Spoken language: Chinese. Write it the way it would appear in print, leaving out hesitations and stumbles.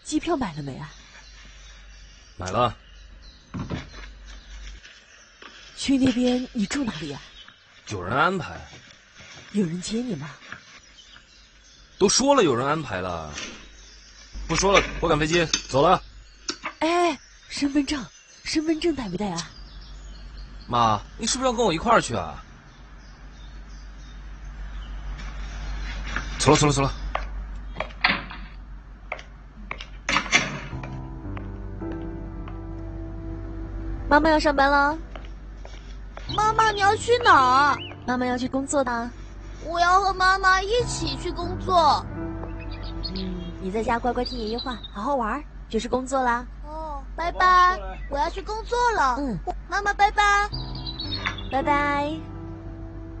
机票买了没啊？ 买了。 去那边你住哪里啊？ 有人安排。 有人接你吗？ 都说了有人安排了。不说了，我赶飞机走了。 哎，身份证带没带啊？ 妈，你是不是要跟我一块儿去啊？走了。 妈妈要上班了。 妈妈，你要去哪儿？ 妈妈要去工作的。 我要和妈妈一起去工作。 你在家乖乖听爷爷话，好好玩，就是工作啦。 哦，拜拜，我要去工作了。 嗯， 妈妈，拜拜， 拜拜。